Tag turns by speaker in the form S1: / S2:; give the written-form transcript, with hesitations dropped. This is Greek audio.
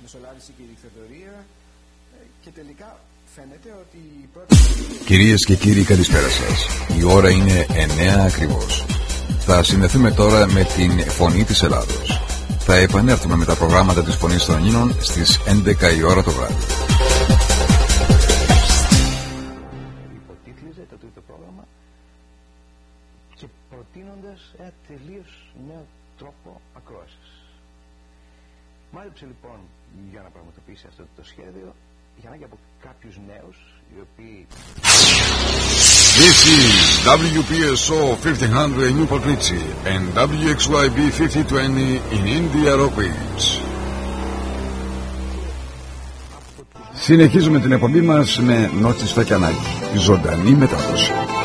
S1: μεσολάβηση και η δικτατορία και τελικά φαίνεται ότι η πρώτη...
S2: Κυρίες και κύριοι, καλησπέρα σας. Η ώρα είναι 9 ακριβώς. Θα συνδεθούμε τώρα με την Φωνή της Ελλάδος. Θα επανέλθουμε με τα προγράμματα της Φωνής των Ελλήνων στις 11 η ώρα το βράδυ.
S3: Υποτίτλιζε το τρίτο πρόγραμμα και προτείνοντας ένα τελείως νέο τρόπο ακρόασης. Μάλεψε λοιπόν για να πραγματοποιήσει αυτό το σχέδιο για ανάγκη από κάποιους νέους οι οποίοι...
S2: This is WPSO 1500 Newport Ritchie and WXYB 5020 in India Rockbridge. Συνεχίζουμε την εκπομπή μας με Νότσις Φακιανάκη, ζωντανή μετάδοση.